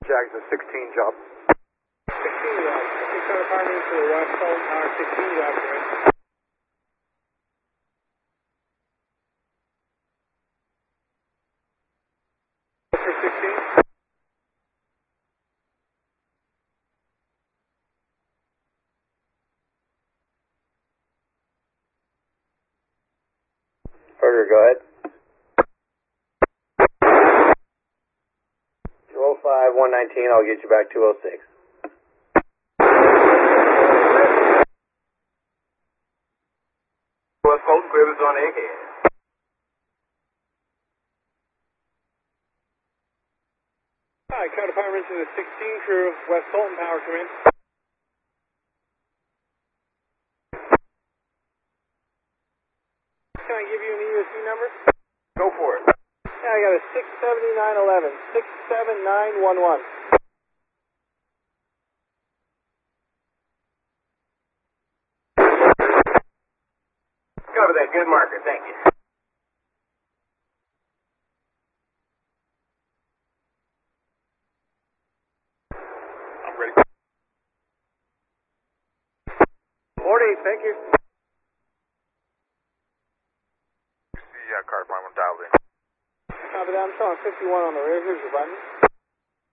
Jackson 16 job. 16 job. Okay, Southern Department to the West Fulton Tower 16 job, come in. For 16. Further, go ahead. 205, 119, I'll get you back 206. West Fulton, Crib is on Egghead. Hi, Southern Department to the 16 crew, West Fulton Tower, come in. Can I give you an ESC number? Go for it. Yeah, I got a 67911, 67911. Cover that, good marker, thank you. I'm ready. Morning, thank you. Yeah, car department dialed in. Copy that, I'm showing 51 on the rear, here's your button.